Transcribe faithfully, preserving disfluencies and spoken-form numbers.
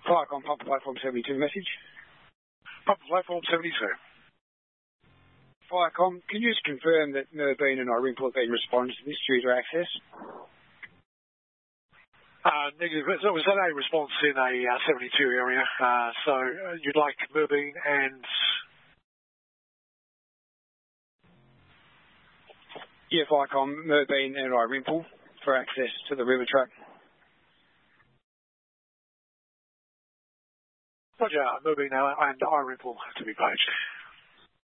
Firecom, Papa Platform seventy-two message. Papa Platform seventy-two. Firecom, can you just confirm that Merbean and Irimple have been responded to this due to access? Uh, negative. So was that a response in a uh, seventy-two area? Uh, so uh, you'd like Merbean and... Yeah, Firecom, Merbean and Irimple for access to the river track. Roger, Merbean and Irimple have to be paged.